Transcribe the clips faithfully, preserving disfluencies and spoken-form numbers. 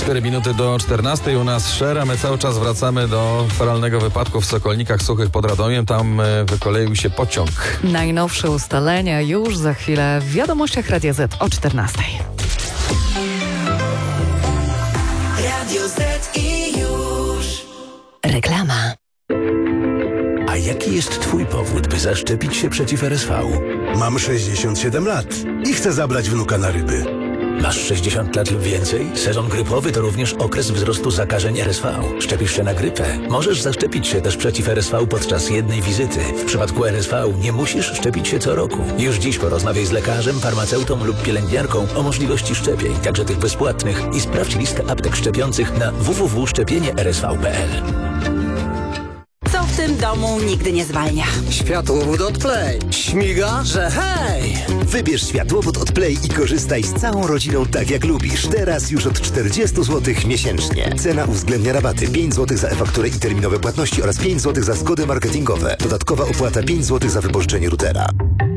cztery minuty do czternastej, u nas Szer, a my cały czas wracamy do feralnego wypadku w Sokolnikach Suchych pod Radomiem. Tam wykoleił się pociąg. Najnowsze ustalenia już za chwilę w wiadomościach Radia Z o czternastej. Radio Z i już. Reklama. A jaki jest twój powód, by zaszczepić się przeciw R S V? Mam sześćdziesiąt siedem lat i chcę zabrać wnuka na ryby. Masz sześćdziesiąt lat lub więcej? Sezon grypowy to również okres wzrostu zakażeń R S V. Szczepisz się na grypę? Możesz zaszczepić się też przeciw R S V podczas jednej wizyty. W przypadku R S V nie musisz szczepić się co roku. Już dziś porozmawiaj z lekarzem, farmaceutą lub pielęgniarką o możliwości szczepień, także tych bezpłatnych, i sprawdź listę aptek szczepiących na w w w kropka szczepienie r s v kropka p l. Co w tym domu nigdy nie zwalnia? Światłowód od Play. Śmiga, że hej! Wybierz światłowód od Play i korzystaj z całą rodziną tak jak lubisz. Teraz już od czterdzieści złotych miesięcznie. Cena uwzględnia rabaty pięć złotych za e-fakturę i terminowe płatności oraz pięć złotych za zgody marketingowe. Dodatkowa opłata pięć złotych za wypożyczenie routera.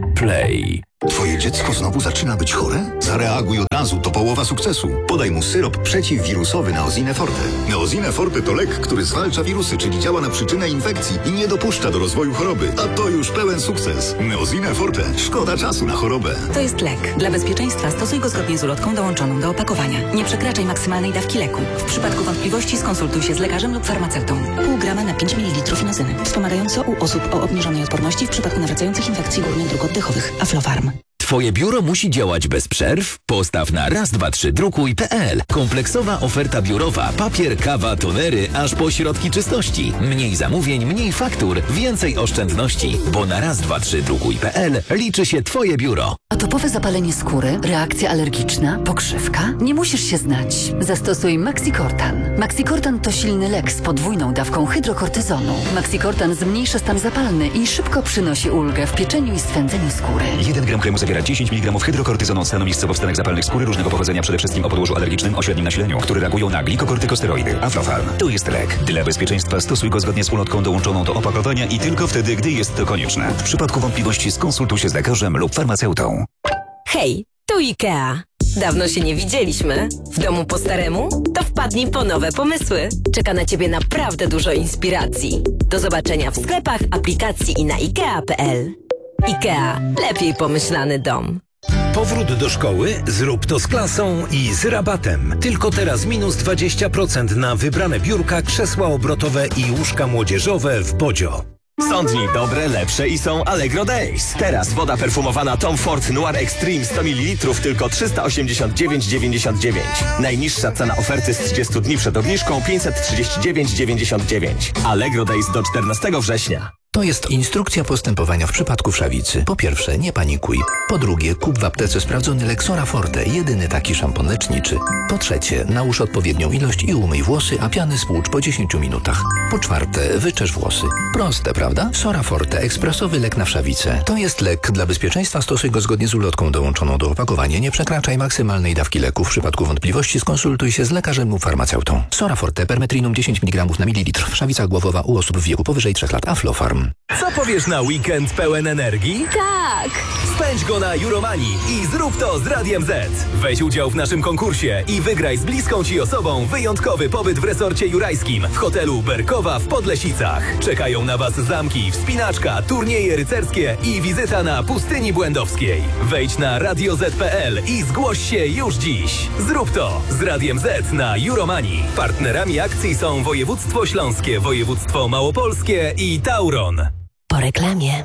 Play. Twoje dziecko znowu zaczyna być chore? Zareaguj od razu, to połowa sukcesu. Podaj mu syrop przeciwwirusowy Neosine Forte. Neosine Forte to lek, który zwalcza wirusy, czyli działa na przyczynę infekcji i nie dopuszcza do rozwoju choroby. A to już pełen sukces. Neosine Forte. Szkoda czasu na chorobę. To jest lek. Dla bezpieczeństwa stosuj go zgodnie z ulotką dołączoną do opakowania. Nie przekraczaj maksymalnej dawki leku. W przypadku wątpliwości skonsultuj się z lekarzem lub farmaceutą. Pół grama na pięć mililitrów inozyny. Wspomagająco u osób o obniżonej odporności w przypadku nawracających infekcji górnych dróg oddechowych. Aflofarm. Twoje biuro musi działać bez przerw? Postaw na raz dwa trzy drukuj kropka p l. Kompleksowa oferta biurowa. Papier, kawa, tonery, aż po środki czystości. Mniej zamówień, mniej faktur, więcej oszczędności. Bo na raz dwa trzy drukuj kropka p l liczy się Twoje biuro. Atopowe zapalenie skóry, reakcja alergiczna, pokrzywka? Nie musisz się znać. Zastosuj Maxikortan. Maxikortan to silny lek z podwójną dawką hydrokortyzonu. Maxikortan zmniejsza stan zapalny i szybko przynosi ulgę w pieczeniu i swędzeniu skóry. jeden gram kremu zawiera dziesięć miligramów hydrokortyzonu od stanu miejscowo w stanach zapalnych skóry różnego pochodzenia, przede wszystkim o podłożu alergicznym o średnim nasileniu, które reagują na glikokortykosteroidy. Aflofarm. To jest lek. Dla bezpieczeństwa stosuj go zgodnie z ulotką dołączoną do opakowania i tylko wtedy, gdy jest to konieczne. W przypadku wątpliwości skonsultuj się z lekarzem lub farmaceutą. Hej, tu IKEA. Dawno się nie widzieliśmy. W domu po staremu? To wpadnij po nowe pomysły. Czeka na Ciebie naprawdę dużo inspiracji. Do zobaczenia w sklepach, aplikacji i na ikea kropka p l. IKEA. Lepiej pomyślany dom. Powrót do szkoły? Zrób to z klasą i z rabatem. Tylko teraz minus dwadzieścia procent na wybrane biurka, krzesła obrotowe i łóżka młodzieżowe w Bodzio. Są dni dobre, lepsze i są Allegro Days. Teraz woda perfumowana Tom Ford Noir Extreme sto mililitrów tylko trzysta osiemdziesiąt dziewięć dziewięćdziesiąt dziewięć. Najniższa cena oferty z trzydziestu dni przed obniżką pięćset trzydzieści dziewięć dziewięćdziesiąt dziewięć. Allegro Days do czternastego września. To jest instrukcja postępowania w przypadku wszawicy. Po pierwsze, nie panikuj. Po drugie, kup w aptece sprawdzony lek Sora Forte, jedyny taki szampon leczniczy. Po trzecie, nałóż odpowiednią ilość i umyj włosy, a piany spłucz po dziesięciu minutach. Po czwarte, wyczesz włosy. Proste, prawda? Sora Forte, ekspresowy lek na wszawicę. To jest lek. Dla bezpieczeństwa stosuj go zgodnie z ulotką dołączoną do opakowania. Nie przekraczaj maksymalnej dawki leku. W przypadku wątpliwości skonsultuj się z lekarzem lub farmaceutą. Sora Forte, permetrinum dziesięć miligramów na mililitr. Wszawica głowowa u osób w wieku powyżej trzech lat. Aflofarm. Co powiesz na weekend pełen energii? Tak! Spędź go na Euromanii i zrób to z Radiem Z. Weź udział w naszym konkursie i wygraj z bliską Ci osobą wyjątkowy pobyt w resorcie jurajskim w hotelu Berkowa w Podlesicach. Czekają na Was zamki, wspinaczka, turnieje rycerskie i wizyta na Pustyni Błędowskiej. Wejdź na radio zet kropka p l i zgłoś się już dziś. Zrób to z Radiem Z na Euromanii. Partnerami akcji są Województwo Śląskie, Województwo Małopolskie i Tauron. Po reklamie.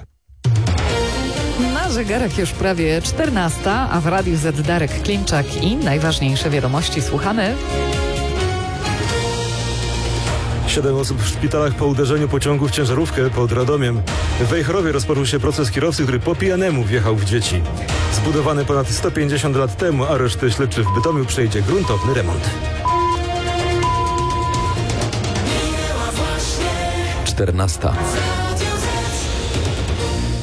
Na zegarach już prawie czternasta, a w Radiu Z Darek Klimczak i najważniejsze wiadomości słuchamy. Siedem osób w szpitalach po uderzeniu pociągu w ciężarówkę pod Radomiem. W Wejherowie rozpoczął się proces kierowcy, który po pijanemu wjechał w dzieci. Zbudowany ponad sto pięćdziesiąt lat temu areszt śledczy w Bytomiu przejdzie gruntowny remont. czternasta.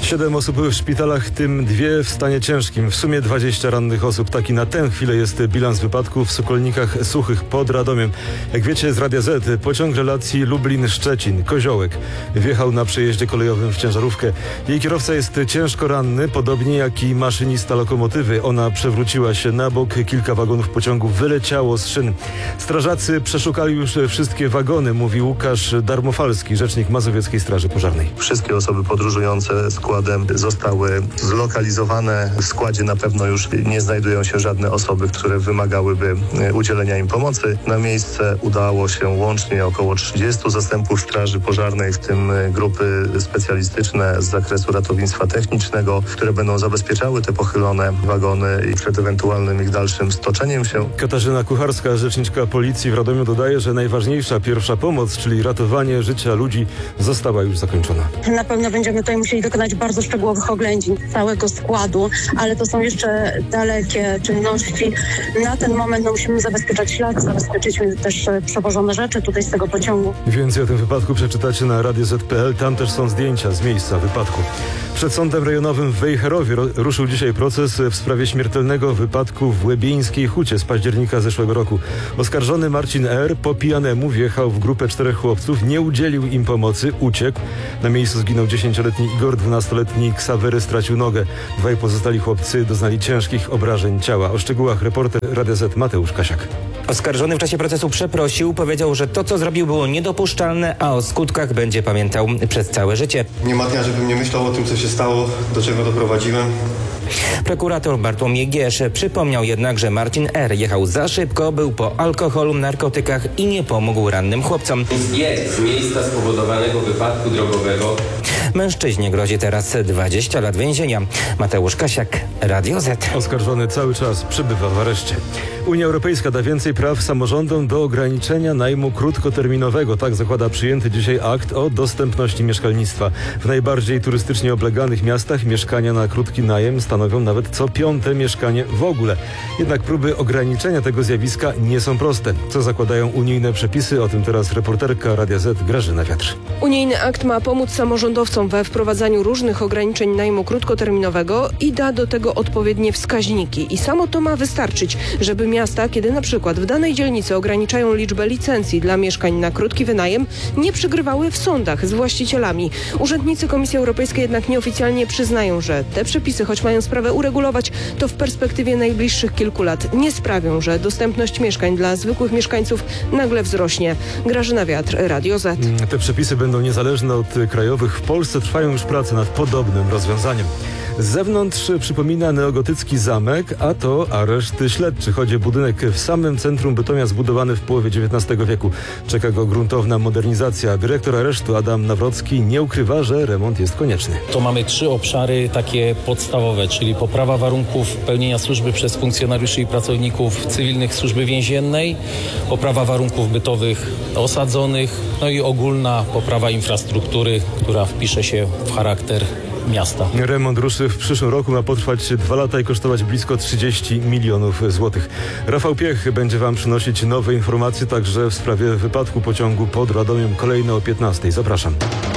Siedem osób w szpitalach, w tym dwie w stanie ciężkim. W sumie dwadzieścia rannych osób. Taki na tę chwilę jest bilans wypadków w Sokolnikach Suchych pod Radomiem. Jak wiecie z Radia Z, pociąg relacji Lublin-Szczecin, Koziołek, wjechał na przejeździe kolejowym w ciężarówkę. Jej kierowca jest ciężko ranny, podobnie jak i maszynista lokomotywy. Ona przewróciła się na bok, kilka wagonów pociągu wyleciało z szyn. Strażacy przeszukali już wszystkie wagony, mówi Łukasz Darmofalski, rzecznik Mazowieckiej Straży Pożarnej. Wszystkie osoby podróżujące składem zostały zlokalizowane. W składzie na pewno już nie znajdują się żadne osoby, które wymagałyby udzielenia im pomocy. Na miejsce udało się łącznie około trzydziestu zastępów Straży Pożarnej, w tym grupy specjalistyczne z zakresu ratownictwa technicznego, które będą zabezpieczały te pochylone wagony i przed ewentualnym ich dalszym stoczeniem się. Katarzyna Kucharska, rzeczniczka policji w Radomiu, dodaje, że najważniejsza pierwsza pomoc, czyli ratowanie życia ludzi, została już zakończona. Na pewno będziemy tutaj musieli dokonać bardzo szczegółowych oględzin całego składu, ale to są jeszcze dalekie czynności. Na ten moment no, musimy zabezpieczać ślad, zabezpieczyć też przewożone rzeczy tutaj z tego pociągu. Więcej o tym wypadku przeczytacie na radio zet kropka pe el. Tam też są zdjęcia z miejsca wypadku. Przed sądem rejonowym w Wejherowie ruszył dzisiaj proces w sprawie śmiertelnego wypadku w Łebieńskiej Hucie z października zeszłego roku. Oskarżony Marcin R. po pijanemu wjechał w grupę czterech chłopców, nie udzielił im pomocy, uciekł. Na miejscu zginął dziesięcioletni Igor, dwunastoletni Ksawery stracił nogę. Dwaj pozostali chłopcy doznali ciężkich obrażeń ciała. O szczegółach reporter Radia Z Mateusz Kasiak. Oskarżony w czasie procesu przeprosił, powiedział, że to, co zrobił, było niedopuszczalne, a o skutkach będzie pamiętał przez całe życie. Nie ma dnia, żebym nie myślał o tym, co się stało, do czego doprowadziłem. Prokurator Bartłomiej Giesz przypomniał jednak, że Marcin R. jechał za szybko, był po alkoholu, narkotykach i nie pomógł rannym chłopcom. Zjedź z miejsca spowodowanego wypadku drogowego. Mężczyźnie grozi teraz dwadzieścia lat więzienia. Mateusz Kasiak, Radio Z. Oskarżony cały czas przebywa w areszcie. Unia Europejska da więcej praw samorządom do ograniczenia najmu krótkoterminowego. Tak zakłada przyjęty dzisiaj akt o dostępności mieszkalnictwa. W najbardziej turystycznie obleganych miastach mieszkania na krótki najem stanowią nawet co piąte mieszkanie w ogóle. Jednak próby ograniczenia tego zjawiska nie są proste. Co zakładają unijne przepisy? O tym teraz reporterka Radia Z Grażyna Wiatr. Unijny akt ma pomóc samorządowcom we wprowadzaniu różnych ograniczeń najmu krótkoterminowego i da do tego odpowiednie wskaźniki. I samo to ma wystarczyć, żeby miasta, kiedy na przykład w danej dzielnicy ograniczają liczbę licencji dla mieszkań na krótki wynajem, nie przegrywały w sądach z właścicielami. Urzędnicy Komisji Europejskiej jednak nieoficjalnie przyznają, że te przepisy, choć mają sprawę uregulować, to w perspektywie najbliższych kilku lat nie sprawią, że dostępność mieszkań dla zwykłych mieszkańców nagle wzrośnie. Grażyna Wiatr, Radio Z. Te przepisy będą niezależne od krajowych. W Polsce trwają już prace nad podobnym rozwiązaniem. Z zewnątrz przypomina neogotycki zamek, a to areszt śledczy. Chodzi o budynek w samym centrum Bytomia, zbudowany w połowie dziewiętnastego wieku. Czeka go gruntowna modernizacja. Dyrektor aresztu Adam Nawrocki nie ukrywa, że remont jest konieczny. To mamy trzy obszary takie podstawowe, czyli poprawa warunków pełnienia służby przez funkcjonariuszy i pracowników cywilnych służby więziennej, poprawa warunków bytowych osadzonych, no i ogólna poprawa infrastruktury, która wpisze się w charakter miasta. Remont ruszy w przyszłym roku, ma potrwać dwa lata i kosztować blisko trzydzieści milionów złotych. Rafał Piech będzie Wam przynosić nowe informacje także w sprawie wypadku pociągu pod Radomiem. Kolejne o piętnastej. Zapraszam.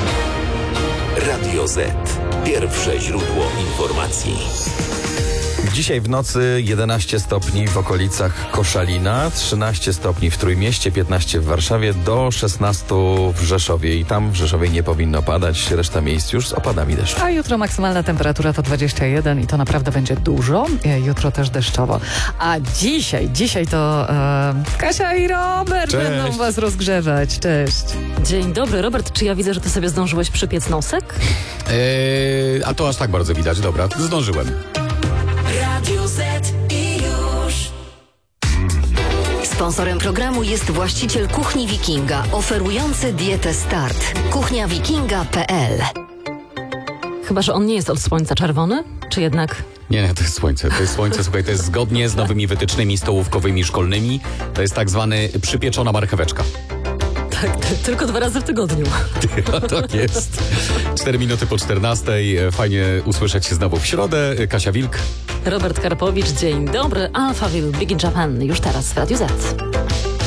Radio Z. Pierwsze źródło informacji. Dzisiaj w nocy jedenaście stopni w okolicach Koszalina, trzynaście stopni w Trójmieście, piętnaście w Warszawie, do szesnastu w Rzeszowie. I tam w Rzeszowie nie powinno padać, reszta miejsc już z opadami deszczu. A jutro maksymalna temperatura to dwadzieścia jeden i to naprawdę będzie dużo. Jutro też deszczowo. A dzisiaj, dzisiaj to e, Kasia i Robert Cześć. będą Was rozgrzewać. Cześć. Dzień dobry, Robert. Czy ja widzę, że ty sobie zdążyłeś przypiec nosek? Eee, a to aż tak bardzo widać. Dobra, zdążyłem. Radio Z i już. Sponsorem programu jest właściciel Kuchni Wikinga, oferujący dietę Start. kuchnia wikinga kropka pe el. Chyba że on nie jest od słońca czerwony? Czy jednak... Nie, nie, to jest słońce. To jest słońce, słuchaj, to jest zgodnie z nowymi wytycznymi stołówkowymi szkolnymi. To jest tak zwany przypieczona marcheweczka. Tak, t- tylko dwa razy w tygodniu. Tak jest. Cztery minuty po czternastej. Fajnie usłyszeć się znowu w środę. Kasia Wilk. Robert Karpowicz, dzień dobry. Alphaville, Big in Japan. Już teraz w Radiu Z.